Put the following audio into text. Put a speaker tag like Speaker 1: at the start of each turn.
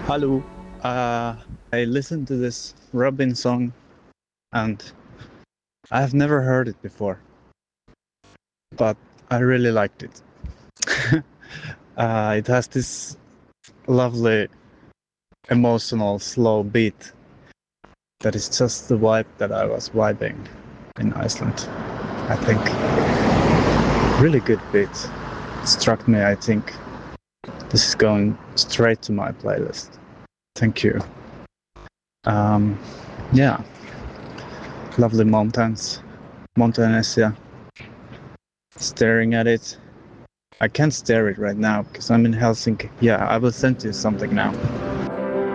Speaker 1: Hello. I listened to this Robin song and I have never heard it before, but I really liked it. It has this lovely, emotional, slow beat that is just the vibe that I was vibing in Iceland. I think really good beat. It struck me. I think this is going straight to my playlist. Thank you. Um, yeah, lovely mountains, Montanesia. Staring at it. I can't stare it right now because I'm in Helsinki. Yeah, I will send you something now.